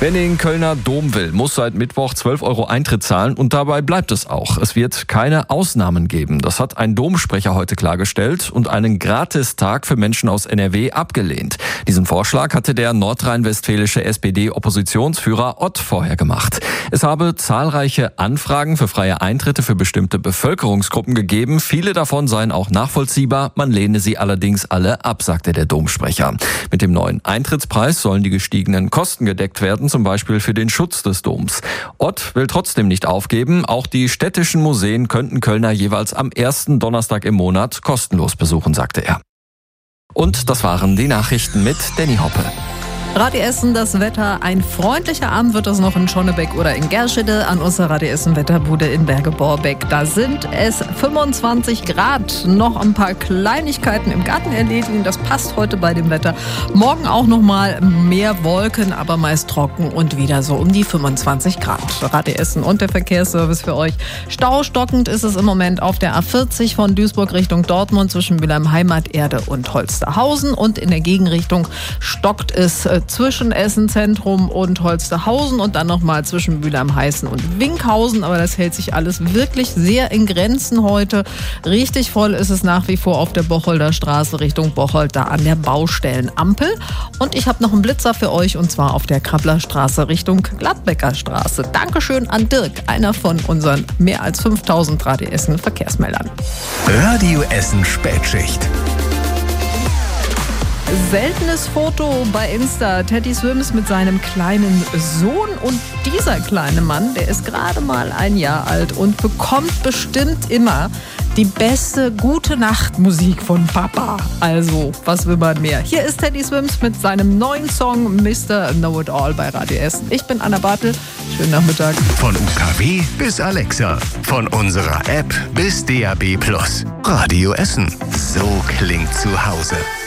Wer in den Kölner Dom will, muss seit Mittwoch 12 € Eintritt zahlen und dabei bleibt es auch. Es wird keine Ausnahmen geben. Das hat ein Domsprecher heute klargestellt und einen Gratistag für Menschen aus NRW abgelehnt. Diesen Vorschlag hatte der nordrhein-westfälische SPD-Oppositionsführer Ott vorher gemacht. Es habe zahlreiche Anfragen für freie Eintritte für bestimmte Bevölkerungsgruppen gegeben. Viele davon seien auch nachvollziehbar. Man lehne sie allerdings alle ab, sagte der Domsprecher. Mit dem neuen Eintrittspreis sollen die gestiegenen Kosten gedeckt werden, zum Beispiel für den Schutz des Doms. Ott will trotzdem nicht aufgeben. Auch die städtischen Museen könnten Kölner jeweils am ersten Donnerstag im Monat kostenlos besuchen, sagte er. Und das waren die Nachrichten mit Danny Hoppe. Radio Essen, das Wetter. Ein freundlicher Abend wird es noch in Schonnebeck oder in Gerschede an unserer Radio Essen Wetterbude in Berge-Borbeck. Da sind es 25 Grad. Noch ein paar Kleinigkeiten im Garten erledigen. Das passt heute bei dem Wetter. Morgen auch noch mal mehr Wolken, aber meist trocken und wieder so um die 25 Grad. Radio Essen und der Verkehrsservice für euch. Staustockend ist es im Moment auf der A40 von Duisburg Richtung Dortmund zwischen Mülheim Heimaterde und Holsterhausen. Und in der Gegenrichtung stockt es zwischen Essen-Zentrum und Holsterhausen und dann nochmal zwischen Mülheim-Heißen und Winkhausen. Aber das hält sich alles wirklich sehr in Grenzen heute. Richtig voll ist es nach wie vor auf der Bocholder Straße Richtung Bocholt, da an der Baustellenampel. Und ich habe noch einen Blitzer für euch und zwar auf der Krabblerstraße Richtung Gladbecker Straße. Dankeschön an Dirk, einer von unseren mehr als 5000 Radio Essen Verkehrsmeldern. Radio Essen Spätschicht. Seltenes Foto bei Insta. Teddy Swims mit seinem kleinen Sohn. Und dieser kleine Mann, der ist gerade mal 1 Jahr alt und bekommt bestimmt immer die beste Gute-Nacht-Musik von Papa. Also, was will man mehr? Hier ist Teddy Swims mit seinem neuen Song Mr. Know-It-All bei Radio Essen. Ich bin Anna Bartel. Schönen Nachmittag. Von UKW bis Alexa. Von unserer App bis DAB+. Radio Essen. So klingt zu Hause.